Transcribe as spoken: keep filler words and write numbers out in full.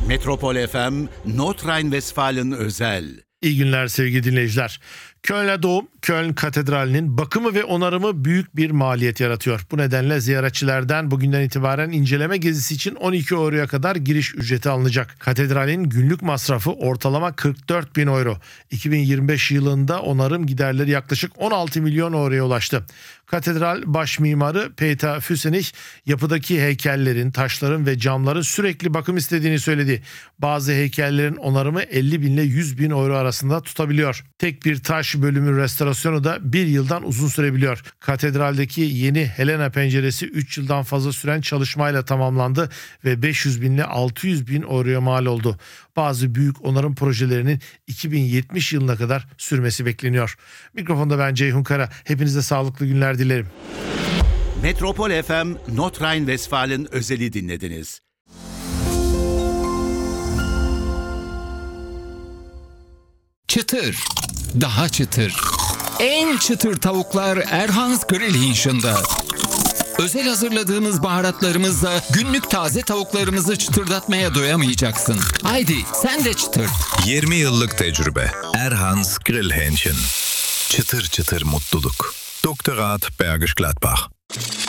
Metropol F M, Nordrhein-Westfalen özel. İyi günler sevgili dinleyiciler. Köln'e doğum, Köln Katedrali'nin bakımı ve onarımı büyük bir maliyet yaratıyor. Bu nedenle ziyaretçilerden bugünden itibaren inceleme gezisi için on iki euroya kadar giriş ücreti alınacak. Katedralin günlük masrafı ortalama kırk dört bin euro. iki bin yirmi beş yılında onarım giderleri yaklaşık on altı milyon euroya ulaştı. Katedral baş mimarı Peter Füsenich, yapıdaki heykellerin, taşların ve camların sürekli bakım istediğini söyledi. Bazı heykellerin onarımı elli bin ile yüz bin euro arasında tutabiliyor. Tek bir taş bölümü restorasyonu da bir yıldan uzun sürebiliyor. Katedraldeki yeni Helena penceresi üç yıldan fazla süren çalışmayla tamamlandı ve beş yüz bin ile altı yüz bin euroya mal oldu. Bazı büyük onarım projelerinin iki bin yetmiş yılına kadar sürmesi bekleniyor. Mikrofonda ben Ceyhun Kara. Hepinize sağlıklı günler dilerim. Metropol F M, Nordrhein-Westfalen özeli dinlediniz. Çıtır, daha çıtır. En çıtır tavuklar Erhans Grillhähnchen'da. Özel hazırladığımız baharatlarımızla günlük taze tavuklarımızı çıtırdatmaya doyamayacaksın. Haydi sen de çıtırt. yirmi yıllık tecrübe. Erhans Grillhähnchen. Çıtır çıtır mutluluk. Doktorat Bergisch Gladbach.